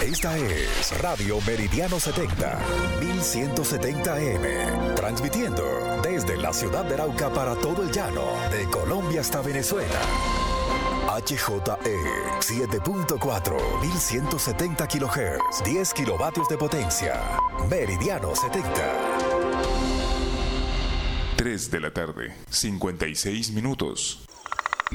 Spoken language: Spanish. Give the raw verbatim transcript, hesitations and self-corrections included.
Esta es Radio Meridiano setenta, mil ciento setenta A M, transmitiendo desde la ciudad de Arauca para todo el llano, de Colombia hasta Venezuela. H J E siete punto cuatro, mil ciento setenta kilohertz, diez kilovatios de potencia. Meridiano setenta. tres de la tarde, cincuenta y seis minutos.